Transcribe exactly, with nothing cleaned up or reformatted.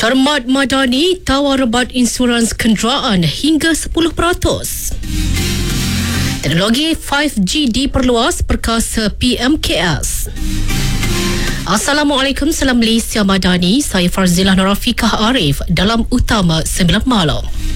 Sarmad Madani tawar rebat insurans kenderaan hingga sepuluh peratus. Teknologi lima G diperluas perkasa P M K S. Assalamualaikum, salam Malaysia Madani. Saya Farzilah Nurafikah Arif dalam Utama sembilan Malam.